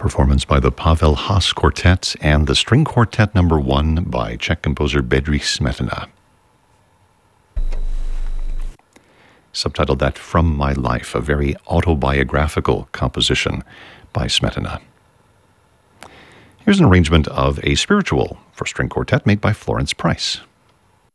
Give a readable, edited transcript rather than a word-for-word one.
Performance by the Pavel Haas Quartet and the String Quartet No. 1 by Czech composer Bedřich Smetana. Subtitled that From My Life, a very autobiographical composition by Smetana. Here's an arrangement of a spiritual for string quartet made by Florence Price.